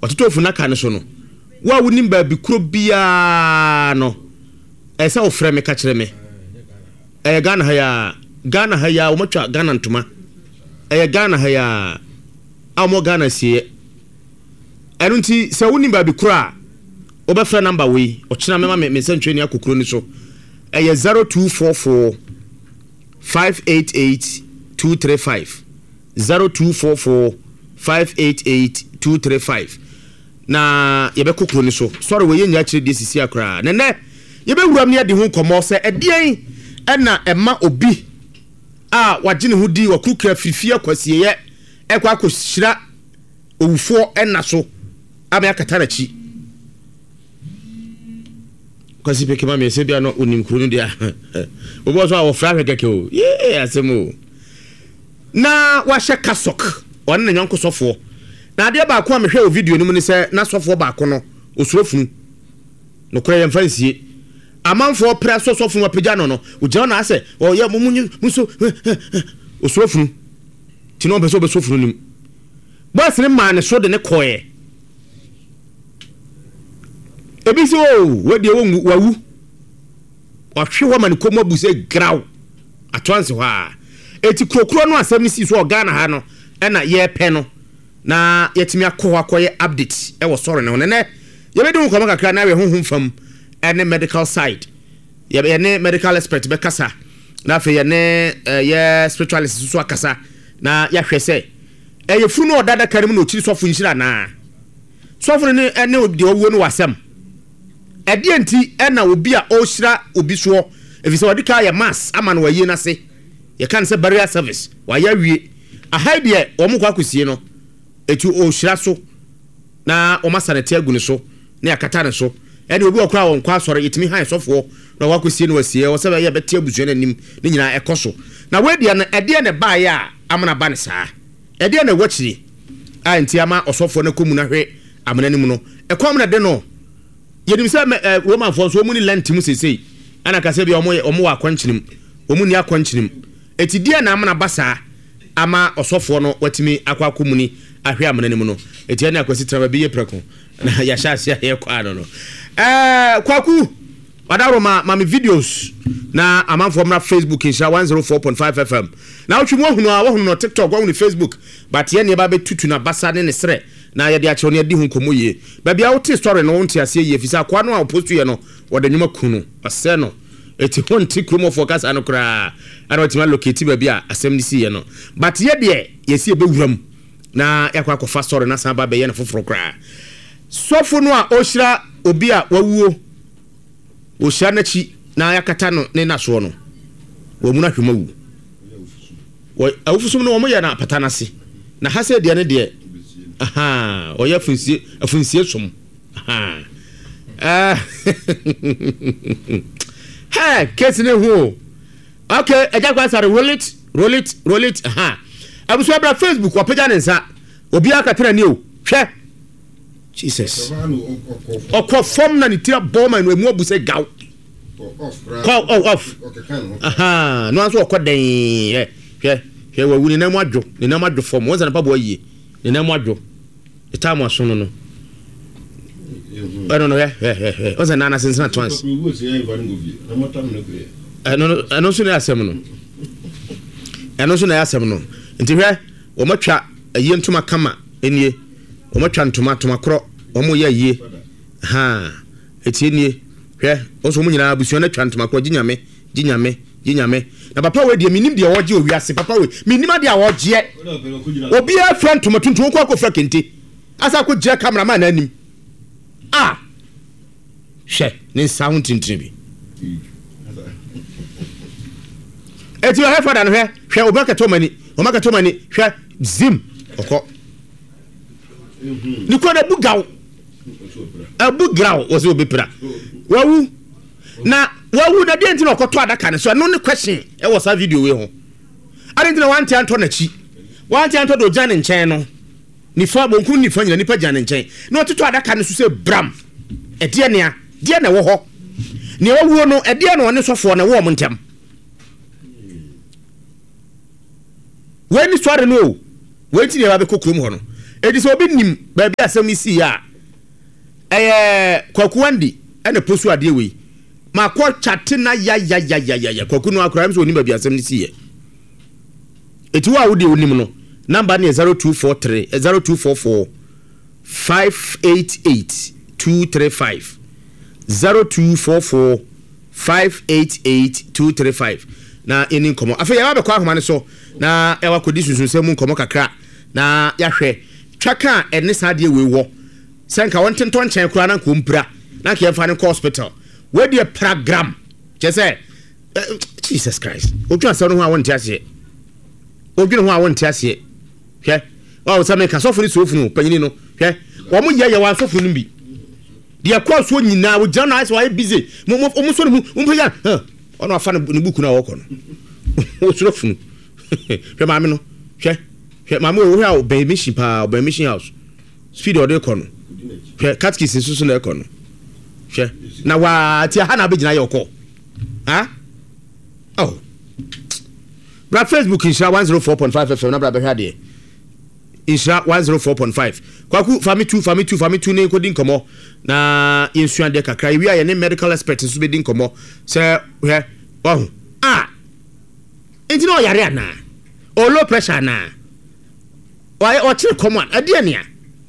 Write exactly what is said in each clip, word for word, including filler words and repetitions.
ototo fu na ka ne so no wa wonim ba bi kuro bia no esa wo frɛ me ka kyerɛ me eh Ghana ha ya Ghana ha ya wo matwa Ghana ntoma eh Ghana ha ya amo Ghana sie enu nti se wonim ba bi kuro a wo be frɛ number we o kyena me ma me sentwe ni akokuro ni so eh zero two four four five eight eight two three five zero two four four five eight eight two three five na yebe kokoro ni so sorry we yenya kire de sisi akra ne ne yebe wuram ne de ho komo se edien na ema obi a waje ne ho di wakukra fifia kwasie ye ekwa akohyira owufo na so aba akata na chi kwasi peke ma me se bia no onim kuro no dia obo so a wo fra hwekeke o ye asemo na wahye kasok on na nyanko sofo na ade ba ko a mehwe o video ni mu ni se na sofo ba ko no osurofunu no kora yem fansie amanfo pra so sofo apagya no no o gya na ase o ye mumunyi muso osurofunu ti no be so be sofunu nim boss ni ma ne so de ne koye ebi so we de wo wawu ohwe wo man ko mabu se graw atwanse ho a eti krokro no asem ni si so Ghana ha no ena ye pe no na yetimi akọ akoye update e wo soro ne ne ne ye be dum ko makakra na we honhom fam ene medical side ye be ne medical expert be kasa na fe ye ne ye spiritualist so akasa na ya hwese e ye furu no odada karim no chiri sofo nhira na sofo ne ene obi de owo no wasem e de enti ena obi a o hira obi so efise odi ka ye mass ama no waye na se ye kan se barrier service wa ya wie a haide o mu kwa kusie no etu o hira so na o masanete agu ne so na yakata ne so ene obi okura won kwa sore yetimi han sofo na wa kusie no wasie o se ba ye beti abusu na nim ne nyina ekoso na we dia na ede ne ba ya amana ba ne saa ede na wachiri a enti ama osofo na komu na hwe amana nim no ekom na de no yedim se Roman for so mu ni lent mu sesei ana ka se bia omo omo wa kwanchinim omu ni akwanchinim eti dia na amana basa ama osofo no watimi akwa komuni ahwe amana nim no eti na akwasi traba bi ye preko na ya shasia ye kwa no no eh kwaku wadaro ma ma videos na amanfo mra Facebook insha one oh four point five F M na otwi mo hunu a wo hunu no TikTok wo hunu Facebook but ye ne ba betutu na basa ne ne sre na ye de acho ne di hu komoye ba bia wo te story no wonte ase ye fisa kwa no a post ye no wo de nyuma kunu ase no eti honti kromo focus anu kra ana otima locate ba bia asem ni si ye no but ye de ye si e be wuram na yakwa akofa story na san ba be ye na foforo kra sofo no a ohira obi a wawuo o shanachi na yakata no ne na so no wo mu na hwemawu wo awufusum no wo mo ye na patana se na hase de ne de aha o ya funsie afunsie som aha ah ha case ne hu okay eja kwa sare roll it roll it roll it aha abuso abra Facebook opeja ne nsa obi akatena ni o hwe Jesus okọ form na ni tira boma no emu obuse gaw off off off aha no anso okọ den eh hwe hwe wawu ni na mu adwo ni na mu adwo form won za na pa bo yie ni na mu adwo eta mu aso no no I don't know eh eh eh won za na na sense na twans eh no no no so na asem no eh no so na asem no nti hwe o matwa ayi ntuma kama enie o matwa ntuma tuma kro o mo ya yie ha eti enie hwe o so mo nyina abusu na twa ntuma kro ginyame ginyame ginyame na papa we de minim de oje owiase papa we minim de awoje obi a friend ntuma tuntum ko akofra kente asa ko je cameraman na anim ah she ni sound tintin bi eti o hefa da no hwe hwe obaka to mani o maka to mani hwe zim oko ni ko na bugaw abugaw o se obepra wawu na wawu na de ntina okoto adaka ne so no ne question e wo sa video we ho ade ntina wan tia nto na chi wan tia nto do jane nchen no ni fa bonku ni fa nyina ni pa jane nchen na ototo adaka ne so se bram e de ne a de ne wo ho ne wawu no e de ne one sofo ne wo mo ntem weni sware no weni ne ba be kokrom ho no Edi so obi nim ba bia asem isi ya eh kwakuandi ene posu ade we ma kwa chate na ya ya ya ya ya kwaku no akra so onim ba bia asem isi ye eti wa wo de onim no number ne zero two four three zero two four four five eight eight two three five zero two four four five eight eight two three five na eni nkomo afa ya ba kwa ahoma ne so na e wa kodi sunsun nkomo kakra na ya hwe twaka ene sade we wo senka won tenton chen kura na kompra na ke fa ne hospital we dey program je say Jesus Christ oju asa no ho awon tiase oju no ho awon tiase hwe wa wo same ka sofo ni sofu no panyini no hwe wo mo ye ye wan sofo no bi de kwa so nyina wo jana ase wa busy mo mo so no mu mo paya ono afa ne buku na wo ko no wo sofu no hwe ma me no hwe hwe ma me wo ha obey mission pa obey mission house speed order ko no hwe catkis susu na ko no hwe na wa ti ha na be gina ye ko ha oh bra Facebook insha one oh four point five F M na bra be hwa de insha one oh four point five kwaku fami two fami two fami two ne ko din komo na insuan de kakra wi aye ne medical expert so be din komo se hwe oh ah enti no yare ana o low pressure na why o chi common ade ania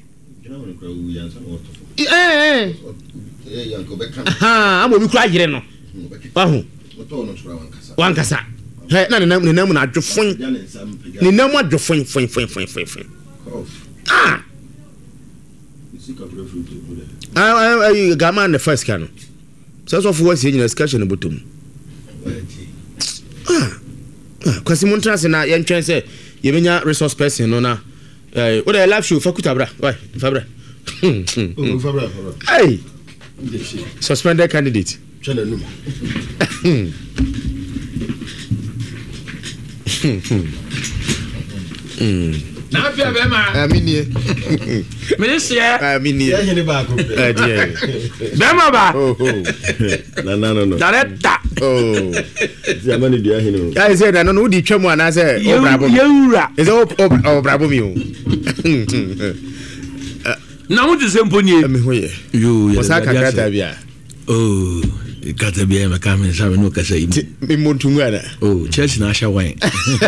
eh eh ah amo bi kura yire no wahu wan kasa he na na na na adwofon ni na mu adwofon fon fon fon fon fon ah ah ah gama na first can so so for say discussion bottom ah kwasi montrase na yen twen say ye benya resource person no na eh o da live show fakuta bra why fabra oh fabra hey suspended candidate channel no na afia be ma aminie minister aminie ya hene ba ko eh die be ma ba oh na na no no director oh zamani dia hene I said na no di twam ana say o brabo yewura is o o brabo mi o na mo ti sempo ni me hoye yo o sa kakata bia oh kata bia ma ka me sa no ka say mi montungu ana oh church na sha wine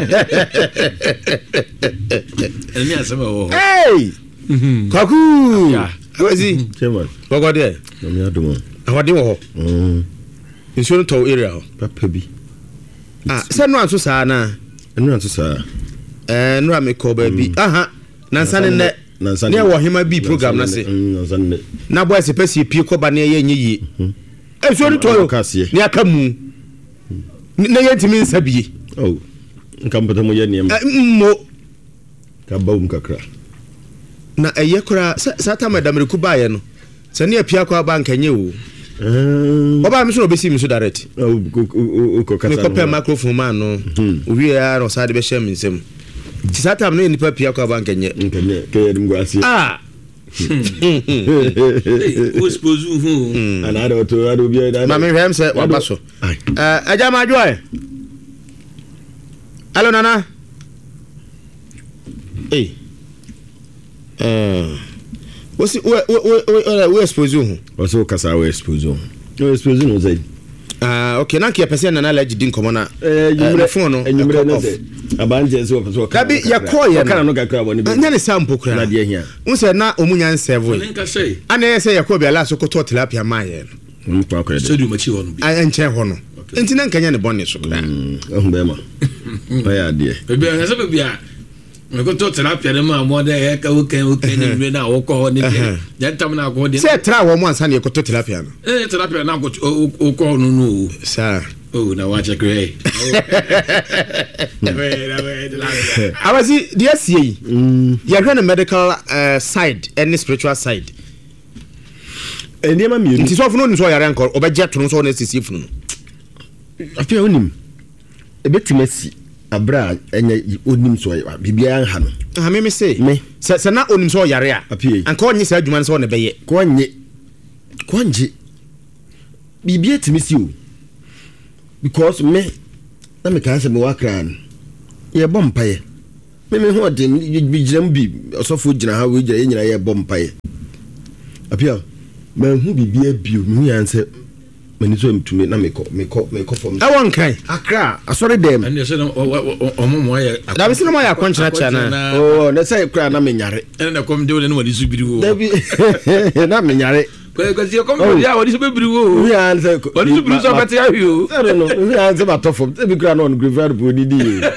eni asema wo hey kaku awazi chairman gogo de na mi adumo awade wo ho mm insurance to area ho papa bi ah se no anso sa na enu anso sa eh no ameko ba bi aha na nsane ne ne wo hema bi program na se na nsane na boy se pesi pie ko ba ne ye nyi e so ni to ni aka mu ne ye ntimi nsabie oh nkampata mo ye ne mo ka bawum kakra na eye kura sa ta madam reku ba ye no se ne apia kwa ba nkanye o eh oba mi so obesi mi so direct oh ko kata no ko pe microphone man no owi ya no sa de be share mi nsem ti sa ta no ni pa pia kwa ba nkanye nkanye ke ye dum asi ah o suppose hu ana ada to ada obi ada ma me hwem se wa ba so eh aja ma joy allo nana eh eh what's we we we expose hu what's o kasa we expose hu we expose no zai ah okay na ke person na allergy din komo na eh yumre phone no yumre na se abanje so so kabi ya call ya kana no kakra bo ni bi nya ne sample kra na de hia unse na omunya nsevo nka say ana yese ya call bi ala so ko to tilapia maye no mu kwa kwa so du machi wono bi a enche ho no enti na nkanya ne bonne so kra ehun be ma ba ya de be be na se be bia me ko to therapy na ma mo de e ka wo kan wo kan ni na wo ko ho ni ya tam na ko de se tra wo mo ansa ne ko to tilapia no eh therapy na ko o ko no no sa oh na wa check eh awasi dia sie ya hwe na medical uh, side and spiritual side eni ma mi nti so funu ni so yare anko obeje to so na sisi funu afia onim ebetimasi abra enya onim so bibia ha no ha me me say me se se na onim so yare a anko onye sa adwuma so na beye ko onye ko onje bibia timisi o because me na me kan se me wakran ye bom paye me me ho de bi giram bi osofo gina ha we gina ye nyina ye bom pae apia man hu bibia bio me hu anse mani so mtume na meko meko meko fom I won kai akra asori dem and say no omomo ya da bi sino mo ya kwanchira cha na oh na say kra na me nyare and na kom de wona wadi so biri wo da bi na me nyare ko ko si kom de ya wadi so biri wo hu anse wadi so biri so bati ya hu no no hu anse ba to fom da bi kra na on graveyard bo ni di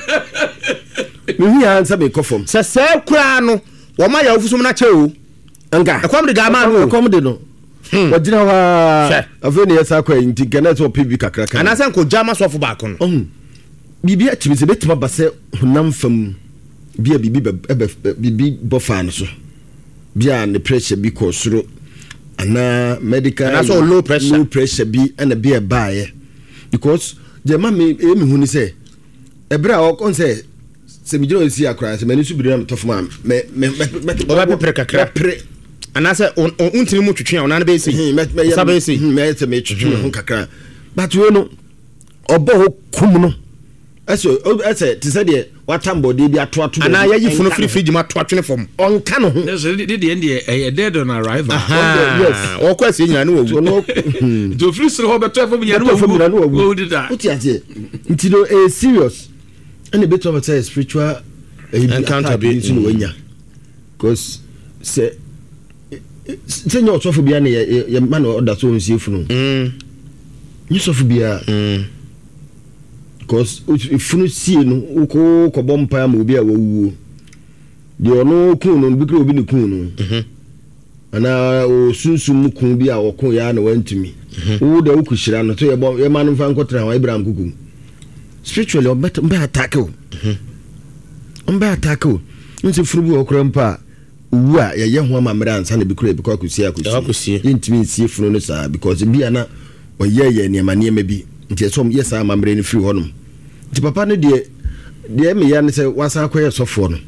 hu anse me ko fom se se kra no wo ma ya ofusum na che o nka akwam de ga ma no akwam de no wajina wa afeni yesa kwa nti gana so pibi kakra kan anasa nko jama sofo ba ko no um bibi atimi se betima ba se honam fam bia bibi bibi bofan so bia ne pressure bi ko soro ana medical ana so low pressure low pressure bi ana bia baaye because je ma me e mi huni se ebra o kon se se mi jiro si akra se mani su bi na tof ma me me o ba pre kakra anase untini mu twetwe a onana be esi sabe esi me se me twetwe ho kakra but we no obo ho kum no eso ese ti se de watambo de bi ato ato ana ya yifunu free fridge ma to atwene fom onka no ho so de de end e dead on arrival yes o kwase nyina no wu no to free so ho beto fom nyina no wu wo did that uti ase nti no e serious and a bit of a spiritual encounter be no wanya cause se senyo sofo bia na ye man order so nsie funu mm ni sofo bia mm cause funu sie no uko ko bompa ma obi a wawuo de ono kun no bi kra obi ne kun no mhm ana o sunsum kun bi a okun ya na wantumi wo da ukushira no to ye ye man fa nkotra wa Ibrahim kukum spiritually o bet mba attack o mhm mba attack o nse furu bi okra mpa wu a ye ye ho amamre ansa na bi kura bi kwa kusia kusia yintimi nsie funu no saa because bi ana o ye ye ne mane ma bi nti so ye saa amamre ne free honum nti papa no de de me ya ne se wasa akoye sofo no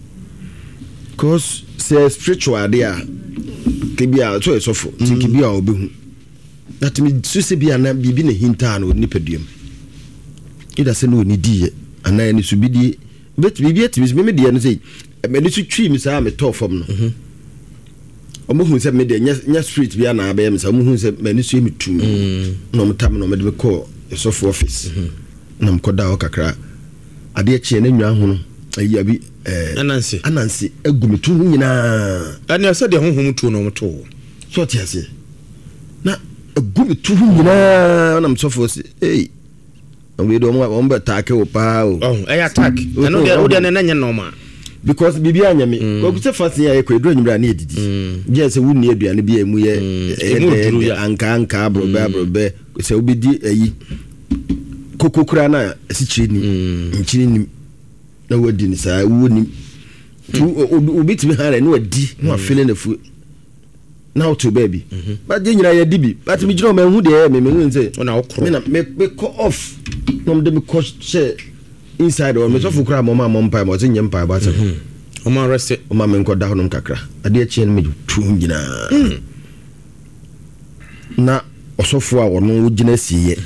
cause say spiritual dia kibia so sofo nti kibia obehu that me suse bia na bibi ne hinta na onipaduam ida se no ni die ana ni subidi bet bibi ati me me de no say me ni su twi mi sa me to fom no mhm omo hu se me de nya street bia na ba me sa omo hu se me ni su mi tum no mo tam no me de ko sofo office na mkoda o kakra ade chie na nwa ho no ayi abi eh anansi anansi agumitu nyina ani ase de honhom tu no mto so ti ase na agumitu nyina na msofo se eh we do mo mo attack o pa o oh eh attack eno de o de na nya normal because bibi anyame ko kuse fasi ya ko edro nyimra na edidi je se wunni aduane bi emu ye anka anka abrobe abrobe se obidi ayi kokokura na asichiri ni nchiri ni na wadi ni saa woni tu obitimi hare na wadi na afele na fu na oto baby but je nyira ya dibi but mi jiro ma hu de me me nse na okro me na me ko off no me de me ko share inside or me so fukura mo ma mo mpa mo se nyempa ba se o ma rest o ma me nko da honom kakra ade a chie na me tu nyina na osofo a wono gina siye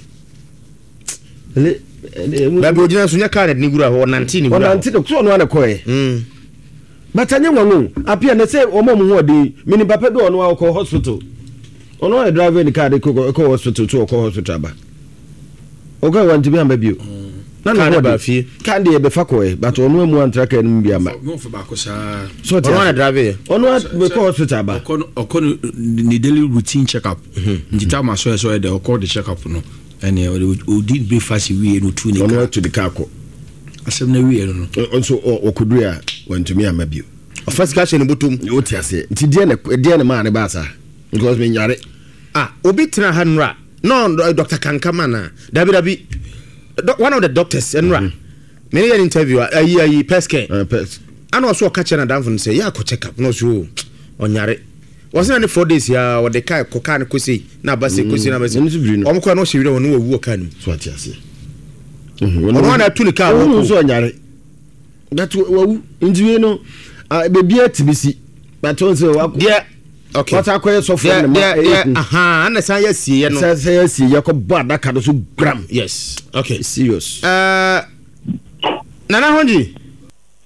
le ba bi ojina so nya card ni gura ho nineteen ni gura nineteen so no ana koe mm batanye nwanwo apia na say o mom ho de mini papa do ono a ko hospital ono e driver ni card ko ko hospital to ko hospital ba o ga want bi amba bio na na ba fi kan de be fa koe but ono mu antra ka num bi amba no fa ba ko sa so ono na driver ono be ko hospital ba ko ni daily routine check up njita ma so so de ko de check up no ene o did be fast we no tu ni ono to the car ko asem na we no so o kudu a wantumi amabio first cash ni butum o ti ase nti die na die na ma ne ba sa because me nyare ah obi tena hanra no Doctor Kankama na dabi dabi one of the doctors enra me an interview ayi ayi peske uh pes ana also catch na danfo say ya ko check up no so onyare wasn't any four days ya o de kai ko kan ko sei na ba sei ko sei na ba sei o mo ko na o hwire wonu wawu kan so ati ase mhm wonu na tu ni ka wo so onyare that wawu indiwe no bebi atibisi but on say wa dia okay what akoye so for na aha ana san ya sie no san san ya sie ya ko bo adaka do so gram yes okay serious uh nana honji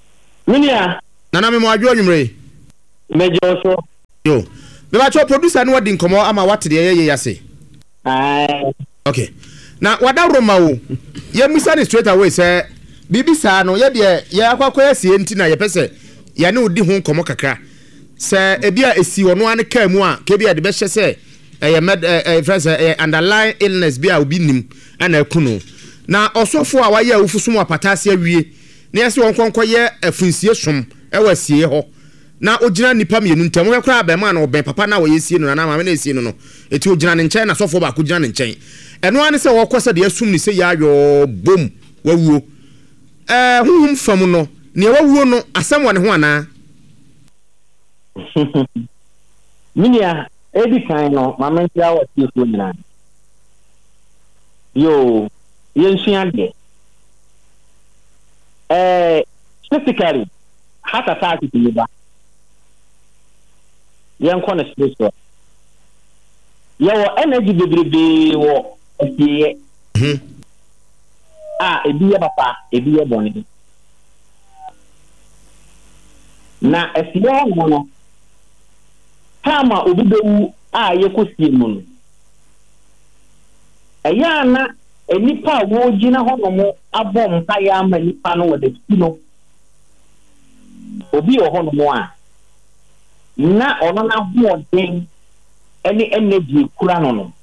Minia. Nana me mo adwo nwumre. Mejo so. Yo. Me ba cho producer no wadi nkomo ama wate de ye yase. Ai. Okay. Na wada roma wo. Ye musa ni straight away say bibi sa no ye de ye akwakoya sie nti na ye pese ye ne odi ho nkomo kakra. Se ebia esi wono an ka mu a ke bia de be hye se eh med eh friends eh underlying illness bia obi nim ana akuno. Na osofo a waye awufuso mu apatase awie. Na yesi won konko ye afunsie som e wasie ho. Na ogina nipa mienu ntam we kra ba ma na oben papa na wayesie no na ma na esie no no eti ogina ne nchen na sofo ba ko gina ne nchen eno ane se wokosa de asum ni se ya yo bom wawuo eh huhum fam no ne wawuo no asem wone ho ana Minia edi kan no mama ntia wa tie so nyina yo yensua de eh specifically heart attack to you ba yan kwana stress yawo energy bebrebe wo asie mhm ah ebi ya papa ebi ya boni na asie no no kama obibewu a yekosie mu no eya na enipa wo gina ho no abom pa ya ma nipa no wo de no obi wo ho no a na ono na ho den any energy kura no no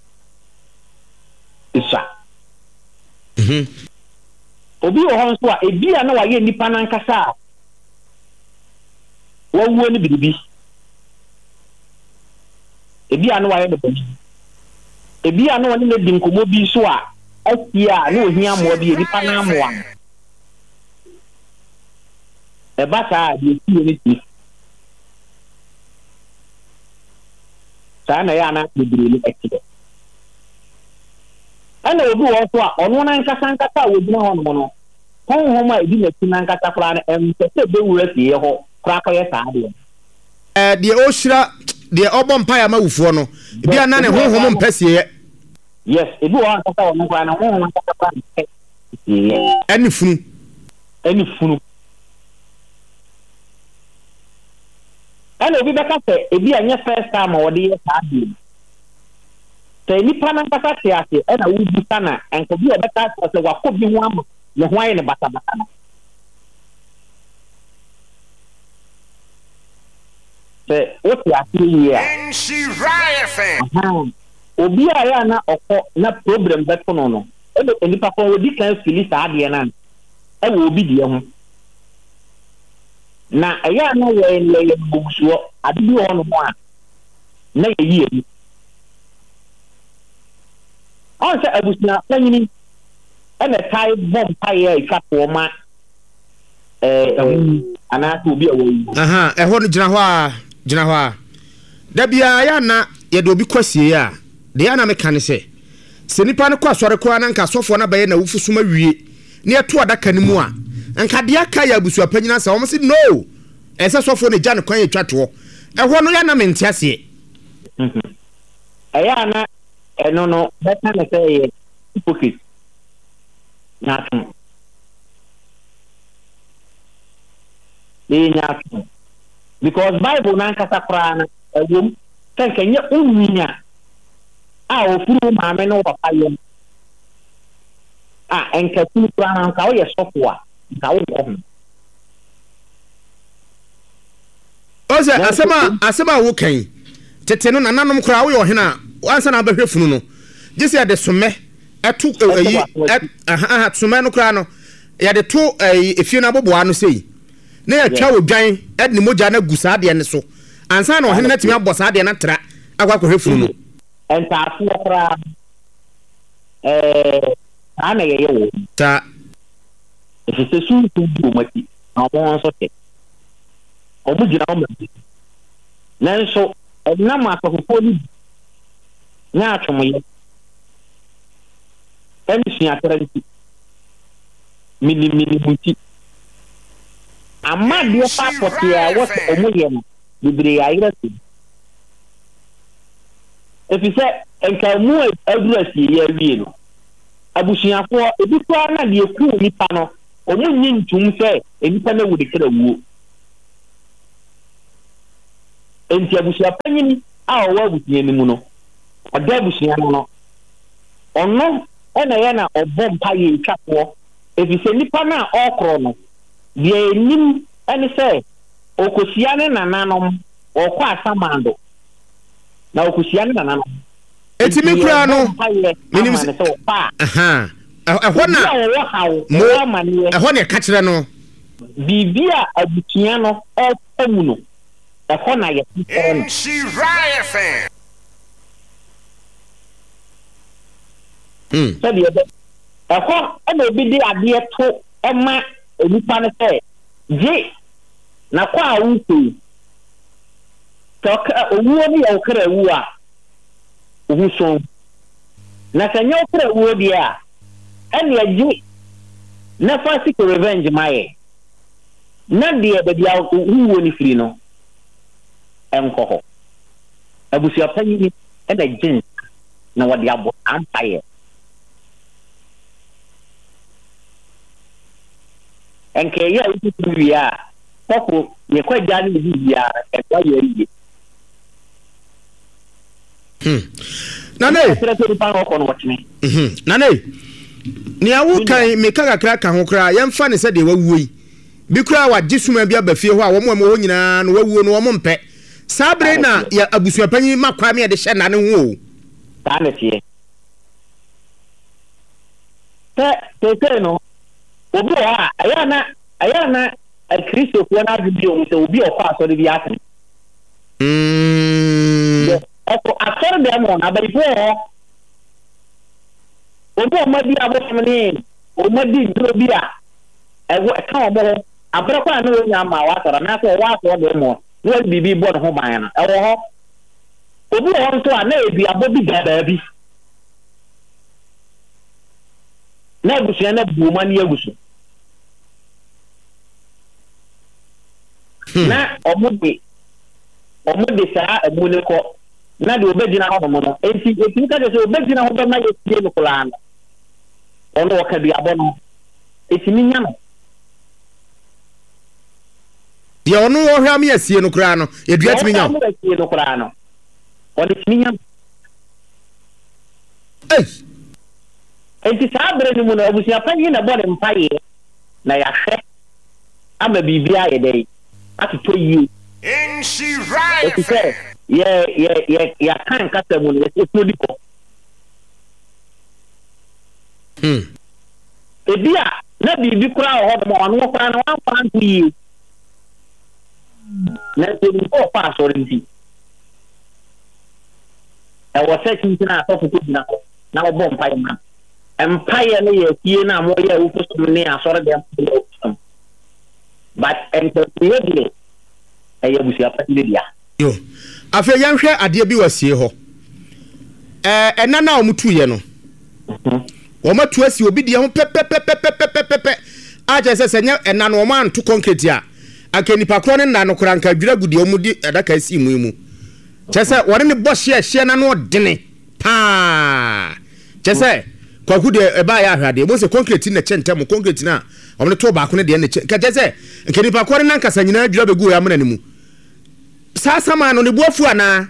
isa mhm obi wo ho so a ebi a na wa ye nipa na nkasa wo wo ni bibi ebi a na wa ye de bibi ebi a na wa ni na dinkomo bi so a asia na ohia mo bi nipa na amoa e ba ka di ti ni ti sana ya na bibiri ni ekide ana obi wo so a ono na nkasa nkasa wo gina ho no no honhom a ebi na ti na nkasa kra na em se be wura tie ho kra kra ye saa de eh de ohyira de obom pa ya mawufo no bi ana ne honhom mpasie yes ebi wo nkasa wo no kra na honhom nkasa kra tie ani funu ani funu ana obi beka se ebi anya first time wo de ye saa de te ni pana nkasa se ase ana wo bi sana enko bi obeka se wa ko bi ho am ye ho aye ne bata bata na se o ti ase ye a She Riot fan. obi a ya na okọ na problem beto no no e nipa ko odi kan fili saa de na e wo obi de ho na eya na we le bugusuo adibi ho no mo a na ye yi ebi on se abusna tanyini e na tai bom paye ikafo ma eh ana to obi a wo yi aha e ho no gina ho a gina ho a da bia ya na ye de obi kwasie ya de ya na me kan se se nipa no kwa asore kwa na nka sofo na baye na wufusuma wie ne eto adaka ni mu a nka de aka ya abusu apanyina sa wo se no ese sofo ne gya ne kwan etwato e ho no ya na me ntiase eya na eno no beta na say hypocrite na tum nya tum because bible na nkasa kra na ewom kan kanye unwinya a ofuru maame no papa yem a enka tulu kra na nka wo ye sofo a nka wo ho oze asema asema wo kan tete no nananom kra wo yo hena wansa na abahwe funu no gese ya de some etu eyi aha some no kra no ya de to efie na boboa no sei na ya twa odwan edne moja na gusa de ne so ansa na ohene na timi abosa de na tra akwa kohwe funu no enta afu kra eh ana ye wo ta efise su tu bu mati na mo so te obu jira o mati nanso na ma akofo ni nya atwomoye emisi atradi mini mini muti amma dia papo ya what omoye no bibire ya irasi efise enka mu adurasi ya wie no abusuafo ebi kwa na de ku nipa no omo nyi ntum se enipa na wudi kra wuo enti abusua panyin a owa abusua ni mu no oda abusua no no ono ena ye na obom pa ye twapo efise nipa na okro no de enim ene se okosia ne nananom okọ asamando na okosia ne nananom eti mi kura no minim se aha ehọ na mo ehọ na ka kire no bibia abusua no etamu no ehọ na ye Shiraya fan mm sabi ebe ehọ ena obi di ade to ema enipa ne se je na kwa awuko toka owuo ni okra wu a ohuso na sanya okra wu di a ene aji na fasi ko revenge mai na die be dia owuo ni firi no enko ho abusia panyi ene jin na wadi abo empire enke ya utu ya Poko, ye kwa jani ni ya kwa ye. Hmm. Nane. Mhm. Nane. Ni awu kan me kaka kra ka ho kra, ye mfa ne se de wawuo yi. Bi kra wa gisuma bia ba fie ho a wo mo mo nyina no wawuo no wo mo mpe. Sabre na ya abusua panyi makwa me de hye na ne ho. Ta ne tie. Te te te no. Obi a aya na aya na Kristo kwa na bi o se obi okwa asori bi asen mm eko asori be mo na ba ifo obi o madi abo semni o madi dro bi a ewo ka obo abra kwa na onya ma wa tara na so wa so do mo no bibi bo ho ban na ewo ho obi o nto a na ebi abo bi gaba bi na busu na bu mani agusu na omode omode sa amune ko na de obedina ho mo no enti enti ka de so obedina ho be ma yetie no kula na ono waka bi abono enti minya no de ono wo hwa me asie no kura no edua timi nya ono asie no kula no ono timi nya ei enti sa bere ni mu no abusia panyi na bode mpaye na ya hwe ama bibia ye dei atuto yi in Shiraya fan ye ye ye ya kan kasa mu ne e todi ko hmm ebia na bibi kura ho mo ono kura na wan fan yi na te ko pa so rinti e wo se kinti na to fuku dina ko na obo mpaye ma empire ne ye tie na mo ye wo fusu ne asore de but entertainment eh busia patile dia yo afa yanhwe ade bi wasie ho eh enana omutu ye no wo matu asi obi de ho pepepepepepepepe aje se senya enana o man to concrete a akenipa kro ne nna no kora nka dwira gudi omudi adaka si mu mu chese wore ne bohye hye na no odene pa chese kwaku de eba ya ahwade mo se concrete na chentem concrete na omne to ba ko ne de ne ka chese nkenipa kro ne nkasa nyina dwira begu ya mna ne mu sasa ma no ne buafu ana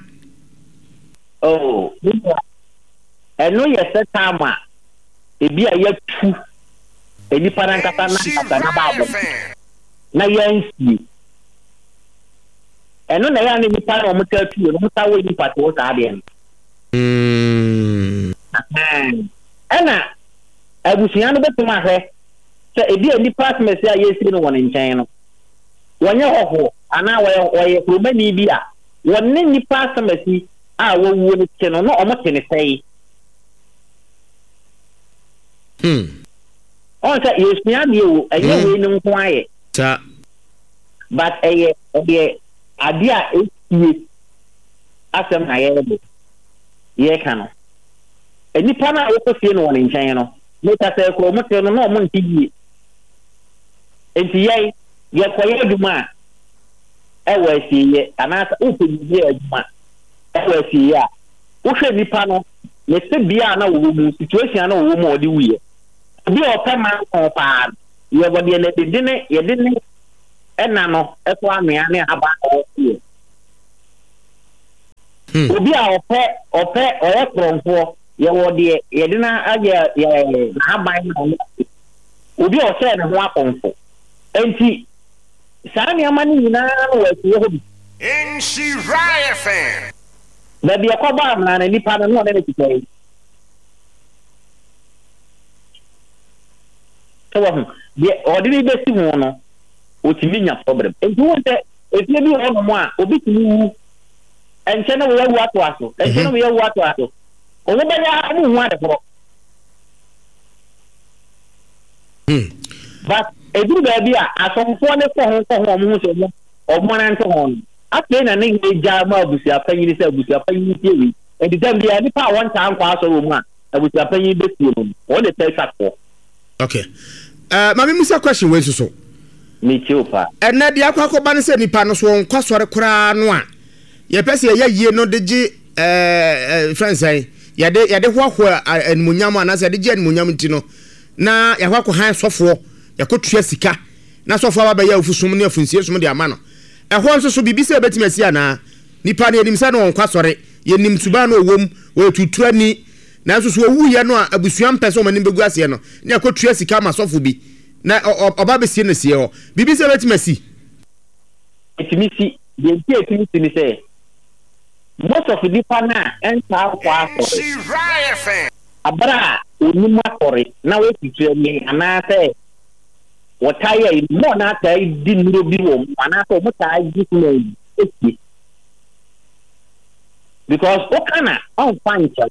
oh eno ye setama ebi a yatu enipa na nkasa na nkasa na baabo na yansi eno na ya ne nipa na omutatu no mutawo nipa to sa de mm ana abusia no betuma hwe se ebi enipa smesi a yesi no won nchen no wonye hoho ana waye kurumani bi a wonne nipa smesi a wowuo ne che no no omote ne sei hmm on sa yesia bi o aye we ne nko aye ta but aye aye adia etie asem na ye be ye kanu enipa na wokosie no won nchen no meta se ko mote no no mo ntigie enti ye ye koye aduma ewo asiye anasa upebiye aduma ewo asiye a wo hwe nipa no ne se bia na wo mu situation na wo mu odi wiye bi o pema ko pa ye bode ne de ne ye de ne ena no e ko anua ne aba ko ye obi a ope ope oye kronfo ye wo de ye de na aye ye na aban na obi o se ne ho akonfo enti saa ne amani nyina no wa tie ho bi N C Raya fan. da bi akoba na na nipa no no ne tikai tawo de ordinary besi ho no o ti minya problem enti wo se efie bi ho no mo a obi ti wu enche na wo yawu ato aso enche na wo yawu ato aso o wo banya amu hu ade foro hmm but eduru ba bia asomfo ne ko ho ko ho mo so mo o mo na nto ho afei na ne ngeja ma abusia panyin se abusia panyin tie wi enti dem bia ni pa won ta nkwa aso wo mu a abusia panyin be tie mo o le tell sakko. Okay. Uh, mami musa question we so. Me chopa. Ena dia kwa ko ba ne se nipa no so nkwa sore kura no a. Ye pese ye yie no de gi eh friends ai. Ye de ye de hoho animunyam ana se de gi animunyam nti no. Na ye hwa ko han sofo, ye ko tua sika. Na sofo aba ba ya ofusum ne afunsie sum de ama no. Ehwo nso so bibi se betimasi ana. Nipa ne enim sa no nkwa sore. Ye nim suba no owom, wo tutu ani. Na so so wu ye no abusuam pese o manim begu ase no na akotua sika ma sofo bi na oba be sie na sie ho bibi se betimasi etimisi de nti etimisi ni say most of the pana enta kwa N C Raya fan. abra onima kore na we tutu ani ana say wotaya mo na ta di nuro bi wo ana so mo ta ji no eki because okana on fancha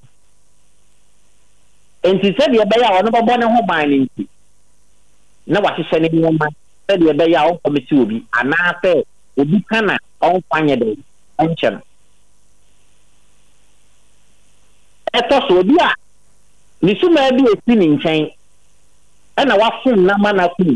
enti se de be ya ono bobo ne ho ban ni nti na wahihye ne nyoma se de be ya on committee obi ana se obi kana on fanye de enchen eto so obi a ni suma bi esi ni nchen e na wafum na mana ku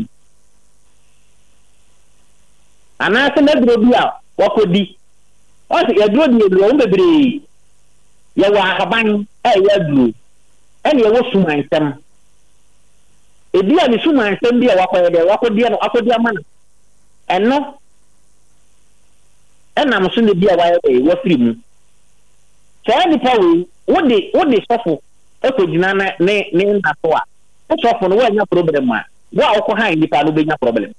ana se na duro bi a wakodi o se ya duro di lo bebre ya wa haban e ya duro ene ye wo sumansem ebi a ni sumansem bi a wakoye de wakodi no akodi amana eno enam so ne bi a waye de wo firi mu so ani pawe wo de wo de sofo ekogina na ne ne na so a wo sofo no wo anya problem a wo a wo han nipa no be nya problem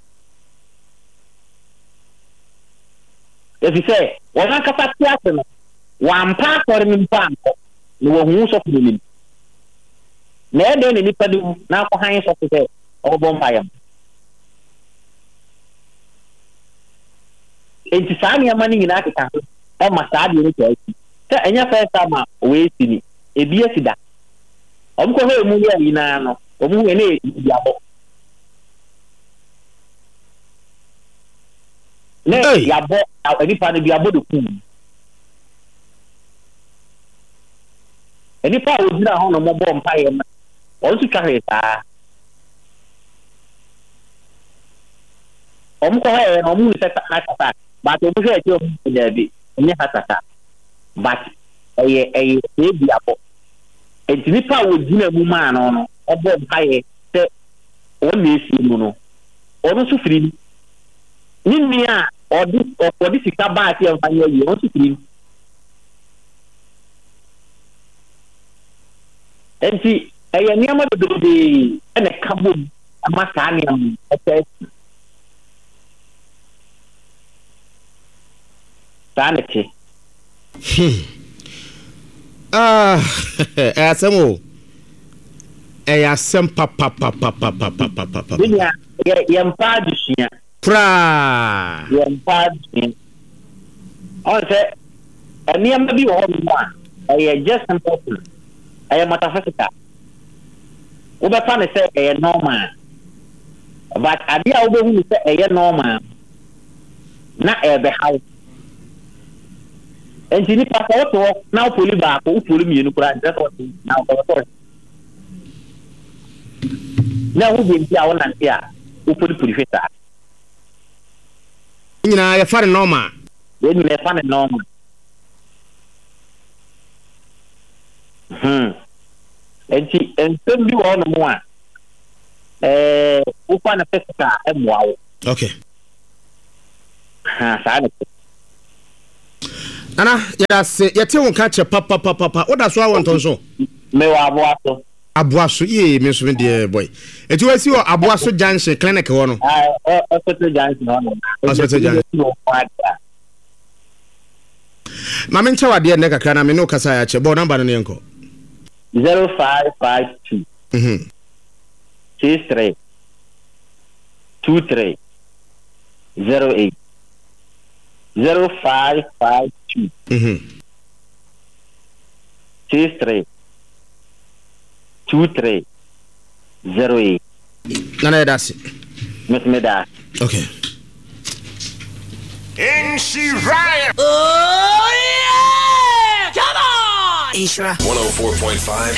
efi se wo na kata tiase no wa mpa kore mi mpa nko no wo hu sofo ni na ede ne nipa du na akọ han so se obo mpayam enti saani amani nyina akeka e ma saadi ne kwa esi se enya first time we sini ebi esida omko he mu ya yina no omu we ne bi abo ne yabo eni pa ne bi abo de ku eni pa o dira ho no mo bo mpayam on su carreta om ko he no mu se ta ta ba to bu he ti o de bi ni hatata but eye eye e bi abo enti pa wo dina mu ma no no obo mpaye se o me fi mu no onu su firi ni ni a odi odi sika ba ti en fanye yi onu su firi enti eye niam de de ene kabo amasa niam ete tanete hmm ah eh asemo eh asem pa pa pa pa pa pa pa pa pa ya ya mpa dusia fra ya mpa dusia on se niam bi wo mo a eye just simple eye metaphysical wo be fa ne se eye normal but ade a wo be hu ne se eye normal na e be how enti ni pa ko to na o poli ba ko o poli mi nu kura nta to na o to na wo bi ntia wona ntia o poli poli feta nyina ya fa normal ye ni le fa normal hmm enti enti bi wo no mo a eh o pa na feta e mo awo okay ha sa ne Ana ya se yete won ka che papa papa papa oda so awon ton so me wa aboaso aboaso ye me so me de boy eti we si o aboaso junction clinic wo no ah hospital junction no hospital junction ma men chewa de ne kakra na me no kasa ya che bo number no ne enko zero five five two mhm six three two three zero eight zero five five two mhm six three two three zero eight. Nana that's it. Miss Meda. Okay. N C Riot. Oh yeah! Come on! Ishra one oh four point five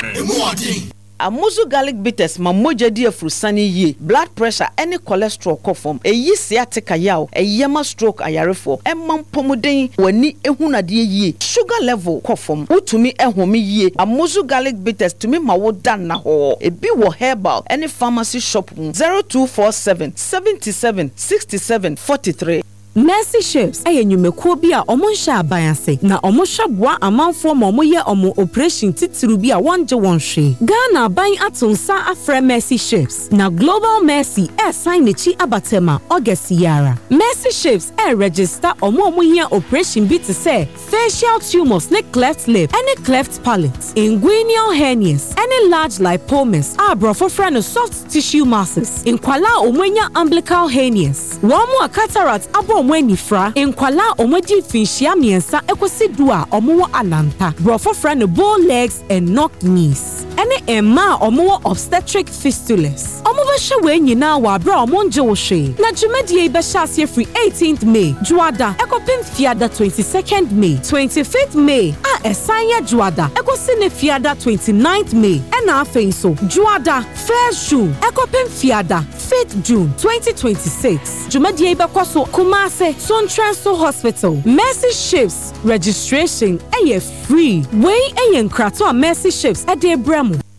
Amuzu garlic bitters ma moja di afrusani ye blood pressure any cholesterol kofom eyi sciatica yaw eyema stroke ayarefo emam pomuden wani ehunade ye sugar level kofom utumi ehome ye Amuzu garlic bitters tumi ma wo dan na ho ebi wo herbal any pharmacy shop zero two four seven seven seven six seven four three. Mercy Ships aye nyumekuo bi a omo hya abayase na omo hweboa amanfo ma omo ye omo operation titiru bi a wonje wonhwe Ghana aban atonsa afre Mercy Ships na Global Mercy e sign nechi abatema August yara Mercy Ships e register omo omo ye operation bi te say facial tumors ne cleft lip any cleft palate inguinal hernias any large lipomas abrofo friend of soft tissue masses inkwala omwenya umbilical hernias womo cataract abo omweni fra enkwala omodi finhia miensa ekosi dua omo alanta brofo fra no bow legs and knock knees ene emma omo obstetric fistulas omo be hwe we nyina wa bra omo nje wo hwe na dwumadie be hye free eighteenth May juada ekopim fiada twenty-second May twenty-fifth May a esanya juada ekosi ne fiada twenty-ninth May ena afenso juada first June ekopim fiada fifth June twenty twenty-six dwumadie be kwaso kuma Sontranso Hospital. Mercy Ships registration aye free. Way aye nkrato a Mercy Ships ade bremu.